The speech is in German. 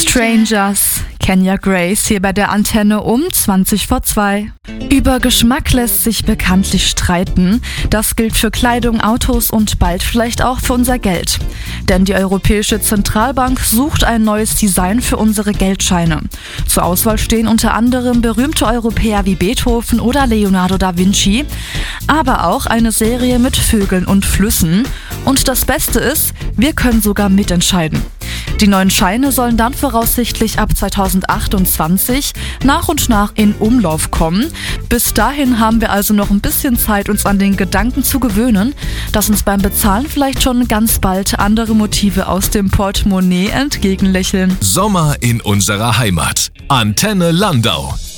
Strangers, Kenya Grace hier bei der Antenne um 2:20. Über Geschmack lässt sich bekanntlich streiten. Das gilt für Kleidung, Autos und bald vielleicht auch für unser Geld. Denn die Europäische Zentralbank sucht ein neues Design für unsere Geldscheine. Zur Auswahl stehen unter anderem berühmte Europäer wie Beethoven oder Leonardo da Vinci, aber auch eine Serie mit Vögeln und Flüssen. Und das Beste ist, wir können sogar mitentscheiden. Die neuen Scheine sollen dann voraussichtlich ab 2028 nach und nach in Umlauf kommen. Bis dahin haben wir also noch ein bisschen Zeit, uns an den Gedanken zu gewöhnen, dass uns beim Bezahlen vielleicht schon ganz bald andere Motive aus dem Portemonnaie entgegenlächeln. Sommer in unserer Heimat. Antenne Landau.